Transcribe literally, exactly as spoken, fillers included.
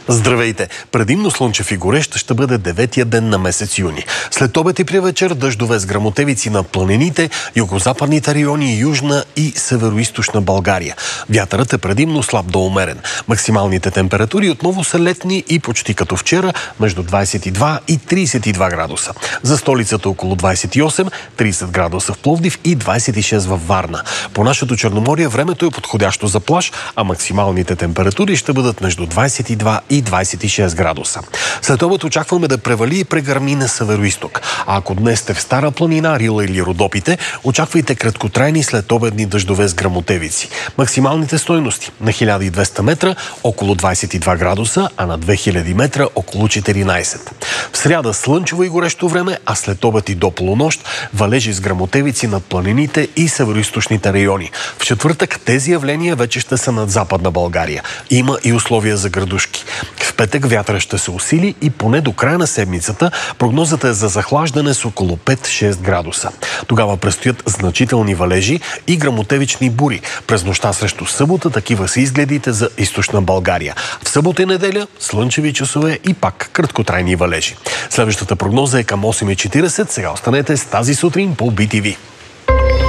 Здравейте! Предимно слънчев и горещ ще бъде деветия ден на месец юни. След обед и при вечер дъждове с гръмотевици на планините, югозападните райони, южна и североизточна България. Вятърът е предимно слаб до умерен. Максималните температури отново са летни и почти като вчера, между двадесет и два и тридесет и два градуса. За столицата около двадесет и осем, тридесет градуса в Пловдив и двадесет и шест във Варна. По нашето Черноморие времето е подходящо за плаж, а максималните температури ще бъдат между двадесет и два и двадесет и шест градуса. След обед очакваме да превали и прегърми на североизток. А ако днес сте в Стара планина, Рила или Родопите, очаквайте краткотрайни следобедни дъждове с гръмотевици. Максималните стойности на хиляда и двеста метра около двадесет и два градуса, а на две хиляди метра около четиринадесет. В сряда слънчево и горещо време, а след обед и до полунощ валежи с гръмотевици над планините и североизточните райони. В четвъртък тези явления вече ще са над Западна България. Има и условия за градушки. В петък вятъра ще се усили и поне до края на седмицата прогнозата е за захлаждане с около пет-шест градуса. Тогава предстоят значителни валежи и гръмотевични бури. През нощта срещу събота такива са изгледите за източна България. В събота и неделя слънчеви часове и пак краткотрайни валежи. Следващата прогноза е към осем и четиридесет. Сега останете с тази сутрин по Би Ти Ви.